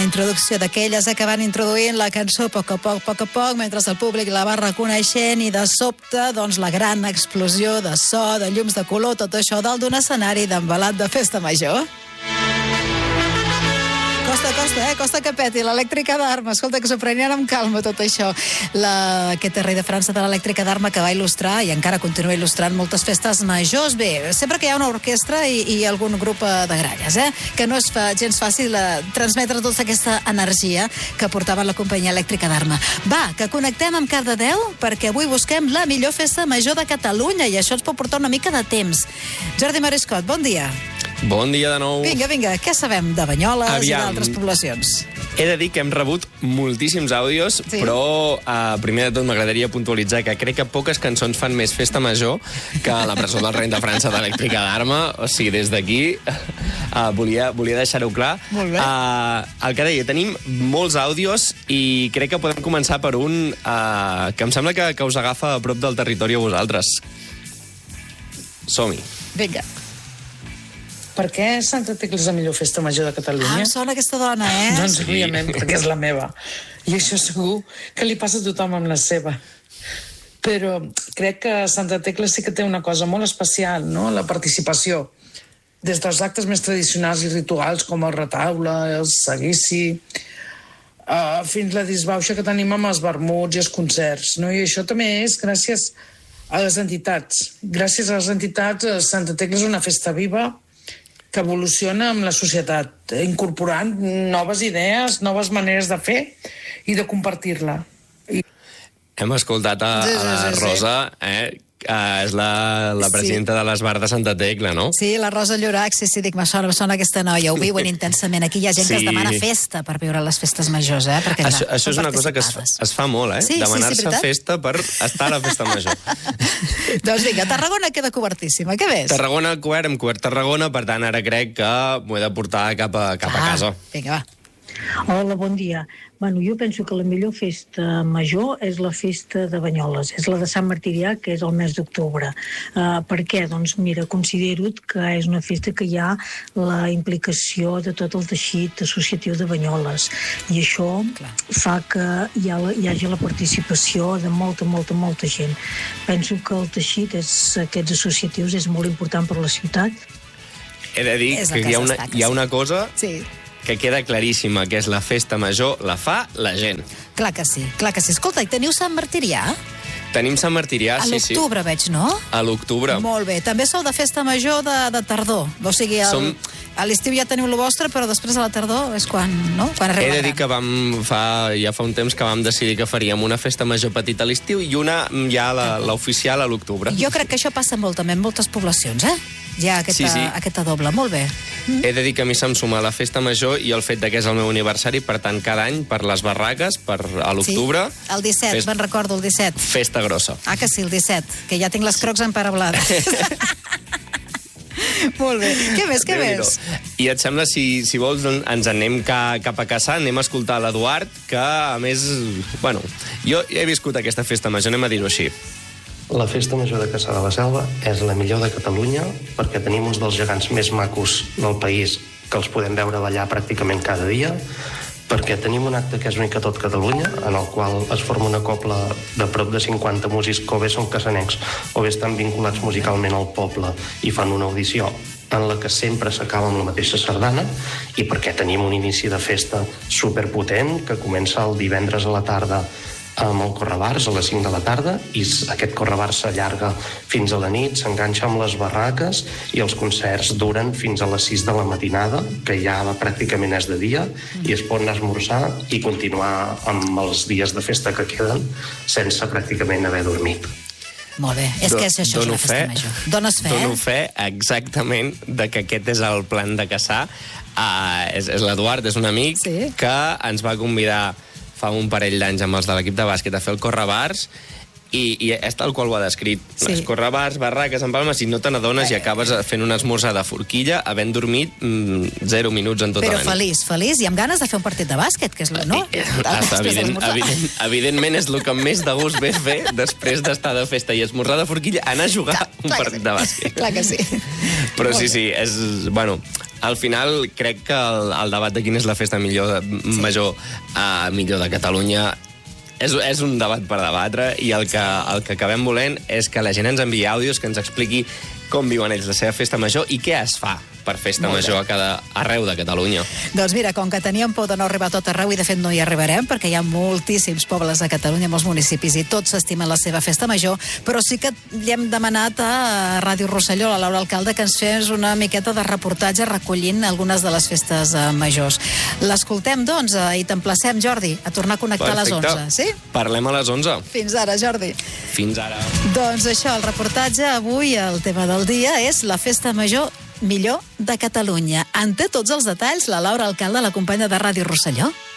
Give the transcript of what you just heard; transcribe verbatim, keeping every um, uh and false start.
introducció d'aquelles que van introduint la cançó a poc a poc, a poc a poc, mentre el públic la va reconeixent i de sobte, doncs, la gran explosió de so, de llums de color, tot això dalt d'un escenari d'embalat de festa major. Costa, costa, eh? Costa que peti l'elèctrica d'Arma. Escolta, que s'ho prenien amb calma, tot això. La... Aquest rei de França de l'elèctrica d'Arma que va il·lustrar i encara continua il·lustrant moltes festes majors. Bé, sempre que hi ha una orquestra i, i algun grup de gralles, eh? Que no és fa, gens fàcil eh, transmetre tota aquesta energia que portava la companyia elèctrica d'Arma. Va, que connectem amb Cardedeu perquè avui busquem la millor festa major de Catalunya i això ens pot portar una mica de temps. Jordi Mariscot, bon dia. Bon dia de nou. Vinga, vinga, què sabem de Banyoles Aviam. I d'altres poblacions? He de dir que hem rebut moltíssims àudios, sí. però eh, primer de tot m'agradaria puntualitzar que crec que poques cançons fan més festa major que la presó del rei de França d'Elèctrica d'Arma. O sigui, des d'aquí eh, volia, volia deixar-ho clar. Molt bé. Eh, el que deia, tenim molts àudios i crec que podem començar per un eh, que em sembla que, que us agafa a prop del territori a vosaltres. Som-hi. Vinga. Per què Santa Tecla és la millor festa major de Catalunya? Ah, em sona aquesta dona, eh? Doncs, òbviament, perquè és la meva. I això segur que li passa a tothom amb la seva. Però crec que Santa Tecla sí que té una cosa molt especial, no? La participació. Des dels actes més tradicionals i rituals, com el retaule, el seguici, uh, fins la disbauxa que tenim amb els vermuts i els concerts, no? I això també és gràcies a les entitats. Gràcies a les entitats, Santa Tecla és una festa viva que evoluciona amb la societat, incorporant noves idees, noves maneres de fer i de compartir-la. I... Hem escoltat a, sí, sí, a la sí, Rosa, eh, que és la, la presidenta sí. de l'Esbar de Santa Tecla, no? Sí, la Rosa Llorac, sí, sí, dic, me sona, me sona aquesta noia, ho viuen intensament. Aquí hi ha gent sí. que es demana festa per viure les festes majors, eh? Perquè, això clar, això és una cosa que es, es fa molt, eh? Sí, demanar-se sí, sí, festa per estar a la festa major. Doncs vinga, Tarragona queda cobertíssima. Què més? Tarragona cobert, hem cobert Tarragona, per tant ara crec que m'ho he de portar cap a, cap ah, a casa. Vinga, va. Hola, bon dia. Bueno, jo penso que la millor festa major és la festa de Banyoles, és la de Sant Martirià, que és el mes d'octubre. Uh, per què? Doncs mira, considero que és una festa que hi ha la implicació de tot el teixit associatiu de Banyoles, i això Clar. fa que hi, ha la, hi hagi la participació de molta, molta, molta gent. Penso que el teixit és, aquests associatius és molt important per la ciutat. He de dir que, que hi ha, una, hi ha una cosa... Sí. que queda claríssima, que és la festa major, la fa la gent. Clar que sí, clar que sí. Escolta, i teniu Sant Martirià? Tenim Sant Martirià, sí, sí. A l'octubre veig, no? A l'octubre. Molt bé. També sou de festa major de, de tardor. O sigui, el, Som... a l'estiu ja teniu el vostre, però després a la tardor és quan, no? Quan arriba. He de dir que vam fa, ja fa un temps que vam decidir que faríem una festa major petita a l'estiu i una ja l'oficial a l'octubre. Jo crec que això passa molt també en moltes poblacions, eh? Ja aquesta, sí, sí. aquesta doble. Molt bé. Mm. He de dir que a mi se'm suma la festa major i el fet que és el meu aniversari, per tant, cada any, per les barraques, per a l'octubre... Sí, el disset, fest... me'n recordo, el disset. Festa grossa. Ah, que sí, el disset, que ja tinc les crocs emparablades. Molt bé. Què més, què més? I et sembla, si, si vols, ens anem ca, cap a Cassà, anem a escoltar l'Eduard, que, a més, bueno, jo he viscut aquesta festa major, anem a dir-ho així. La festa major de Cassà de la Selva és la millor de Catalunya perquè tenim uns dels gegants més macos del país que els podem veure ballar pràcticament cada dia, perquè tenim un acte que és únic a tot Catalunya, en el qual es forma una cobla de prop de cinquanta músics que o bé són cassanencs o bé estan vinculats musicalment al poble i fan una audició en la que sempre s'acaba amb la mateixa sardana, i perquè tenim un inici de festa superpotent que comença el divendres a la tarda amb el correbars a les cinc de la tarda, i aquest correbars s'allarga fins a la nit, s'enganxa amb les barraques i els concerts duren fins a les sis de la matinada, que ja pràcticament és de dia, i es pot anar a esmorzar i continuar amb els dies de festa que queden sense pràcticament haver dormit. Molt bé, és que és això, és la festa major. Dones fe, Dono fe exactament de que aquest és el plan de Cassà. Uh, és és l'Eduard, és un amic sí. que ens va convidar fa un parell d'anys amb els de l'equip de bàsquet a fer el correbars, i, i és tal qual ho ha descrit. Sí. Els correbars, barraques, empalmes, i no te n'adones eh. i acabes fent un esmorzar de forquilla havent dormit mm, zero minuts en tota Però la nit. feliç, feliç, i amb ganes de fer un partit de bàsquet, que és el, no? Eh, eh, evident, evident, evidentment és el que més de gust ve fer després d'estar de festa i esmorzar de forquilla, anar a jugar clar, un clar partit sí. de bàsquet. Clar que sí. Però sí, sí, és... Bueno, al final crec que el, el debat de quina és la festa millor de, sí. major uh, millor de Catalunya és, és un debat per debatre, i el que, el que acabem volent és que la gent ens enviï àudios que ens expliqui com viuen ells la seva festa major i què es fa per festa major a cada arreu de Catalunya. Doncs mira, com que teníem por de no arribar a tot arreu, i de fet no hi arribarem, perquè hi ha moltíssims pobles a Catalunya, molts municipis, i tots s'estimen la seva festa major, però sí que li hem demanat a Ràdio Rosselló, a la Laura Alcalde, que ens fes una miqueta de reportatge recollint algunes de les festes uh, majors. L'escoltem, doncs, uh, i t'emplacem, Jordi, a tornar a connectar Perfecte. a les onze. Sí? Parlem a les onze. Fins ara, Jordi. Fins ara. Doncs això, el reportatge avui, el tema del dia és la festa major millor de Catalunya. En té tots els detalls la Laura Alcalde, la companya de Ràdio Rosselló.